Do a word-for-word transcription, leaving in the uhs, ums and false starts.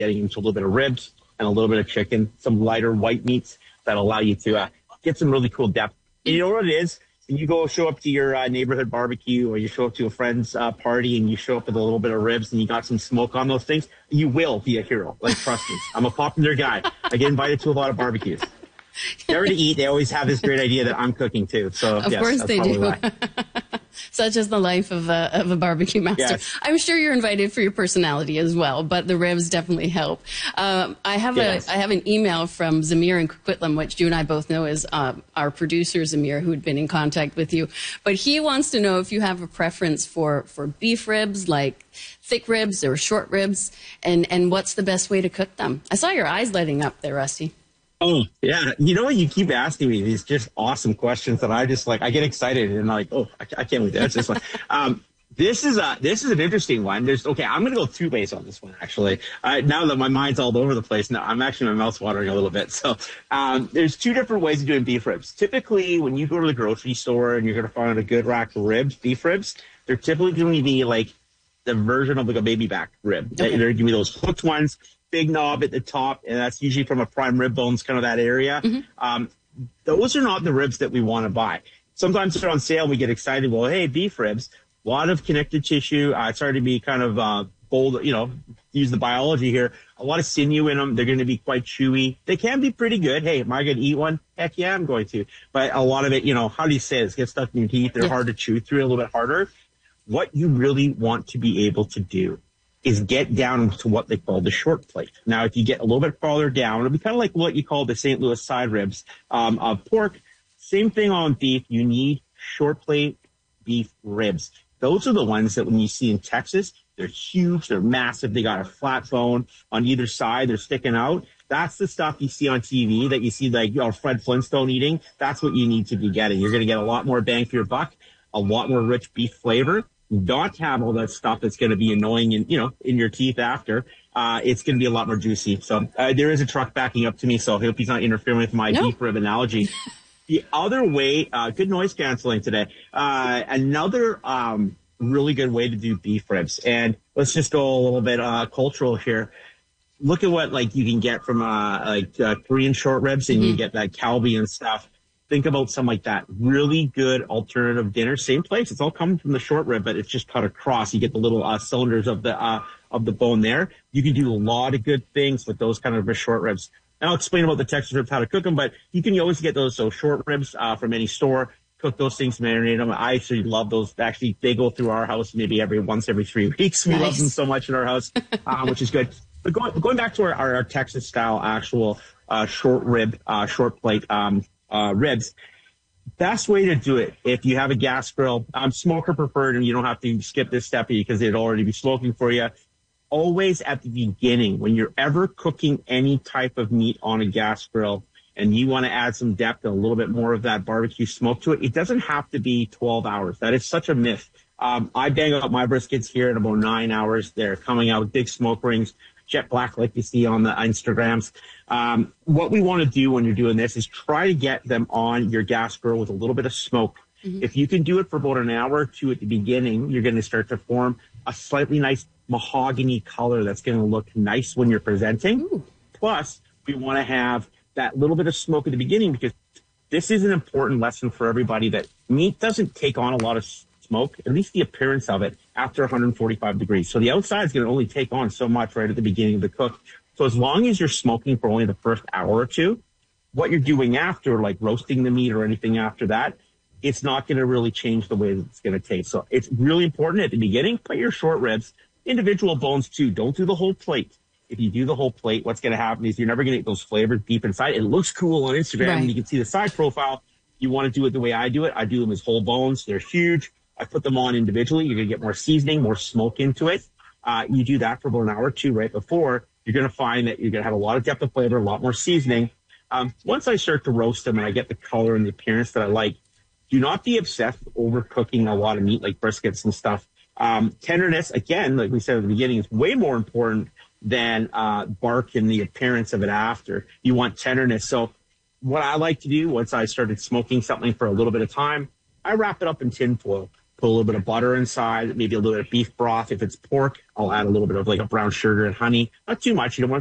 getting into a little bit of ribs and a little bit of chicken, some lighter white meats that allow you to uh, get some really cool depth. And you know what it is? When you go show up to your uh, neighborhood barbecue or you show up to a friend's uh, party and you show up with a little bit of ribs and you got some smoke on those things, you will be a hero. Like, trust me. I'm a popular guy. I get invited to a lot of barbecues. Never to eat, they always have this great idea that I'm cooking too. So, of yes, course that's they do. why. Such is the life of a, of a barbecue master. Yes. I'm sure you're invited for your personality as well, but the ribs definitely help. Um, I have Yes. a I have an email from Zamir in Coquitlam, which you and I both know is um, our producer Zamir, who had been in contact with you. But he wants to know if you have a preference for, for beef ribs, like thick ribs or short ribs, and, and what's the best way to cook them. I saw your eyes lighting up there, Rusty. Oh, yeah. You know what? You keep asking me these just awesome questions that I just like, I get excited and like, oh, I, I can't believe that. It's just like, um, this is a, this is an interesting one. There's, okay, I'm going to go two ways on this one, actually. Uh, now that my mind's all over the place, now I'm actually, my mouth's watering a little bit. So, um, there's two different ways of doing beef ribs. Typically, when you go to the grocery store and you're going to find a good rack of ribs, beef ribs, they're typically going to be like the version of like a baby back rib. Okay. They're going to be those hooked ones. Big knob at the top, and that's usually from a prime rib bones, kind of that area. Mm-hmm. Um, those are not the ribs that we want to buy. Sometimes they're on sale and we get excited. Well, hey, beef ribs, a lot of connective tissue. Uh, sorry to be kind of uh, bold, you know, use the biology here. A lot of sinew in them. They're going to be quite chewy. They can be pretty good. Hey, am I going to eat one? Heck yeah, I'm going to. But a lot of it, you know, how do you say it? It gets stuck in your teeth. They're yeah. hard to chew through, a little bit harder. What you really want to be able to do is get down to what they call the short plate. Now, if you get a little bit farther down, it'll be kind of like what you call the Saint Louis side ribs um, of pork. Same thing on beef. You need short plate beef ribs. Those are the ones that when you see in Texas, they're huge, they're massive, they got a flat bone on either side, they're sticking out. That's the stuff you see on T V that you see like, you know, Fred Flintstone eating. That's what you need to be getting. You're going to get a lot more bang for your buck, a lot more rich beef flavor. Not have all that stuff that's going to be annoying in, you know, in your teeth after. Uh, it's going to be a lot more juicy. So uh, there is a truck backing up to me, so I hope he's not interfering with my no. beef rib analogy. The other way, uh, good noise canceling today. Uh, another um, really good way to do beef ribs, and let's just go a little bit uh, cultural here. Look at what like you can get from uh, like uh, Korean short ribs, and mm-hmm. you get that kalbi and stuff. Think about something like that. Really good alternative dinner. Same place. It's all coming from the short rib, but it's just cut across. You get the little uh, cylinders of the uh, of the bone there. You can do a lot of good things with those kind of short ribs. And I'll explain about the Texas ribs, how to cook them, but you can always get those so short ribs uh, from any store. Cook those things, marinate them. I actually love those. Actually, they go through our house maybe every once every three weeks. We nice. love them so much in our house, uh, which is good. But going, going back to our, our, our Texas style actual uh, short rib, uh, short plate um, uh, ribs. Best way to do it, if you have a gas grill, um, smoker preferred, and you don't have to skip this step because they'd already be smoking for you. Always at the beginning, when you're ever cooking any type of meat on a gas grill and you want to add some depth and a little bit more of that barbecue smoke to it, it doesn't have to be twelve hours. That is such a myth. Um, I bang out my briskets here in about nine hours. They're coming out with big smoke rings, jet black like you see on the Instagrams. Um, what we want to do when you're doing this is try to get them on your gas grill with a little bit of smoke. Mm-hmm. If you can do it for about an hour or two at the beginning, you're going to start to form a slightly nice mahogany color that's going to look nice when you're presenting. Ooh. Plus, we want to have that little bit of smoke at the beginning because this is an important lesson for everybody that meat doesn't take on a lot of smoke, at least the appearance of it, after one forty-five degrees. So the outside is going to only take on so much right at the beginning of the cook. So as long as you're smoking for only the first hour or two, what you're doing after, like roasting the meat or anything after that, it's not going to really change the way that it's going to taste. So it's really important at the beginning, put your short ribs, individual bones too. Don't do the whole plate. If you do the whole plate, what's going to happen is you're never going to get those flavors deep inside. It looks cool on Instagram, right. And you can see the side profile. You want to do it the way I do it. I do them as whole bones. They're huge. I put them on individually. You're going to get more seasoning, more smoke into it. Uh, you do that for about an hour or two right before. You're going to find that you're going to have a lot of depth of flavor, a lot more seasoning. Um, once I start to roast them and I get the color and the appearance that I like, do not be obsessed with overcooking a lot of meat like briskets and stuff. Um, tenderness, again, like we said at the beginning, is way more important than uh, bark and the appearance of it after. You want tenderness. So what I like to do once I started smoking something for a little bit of time, I wrap it up in tin foil. put a little bit of butter inside, maybe a little bit of beef broth. If it's pork, I'll add a little bit of like a brown sugar and honey. Not too much. You don't want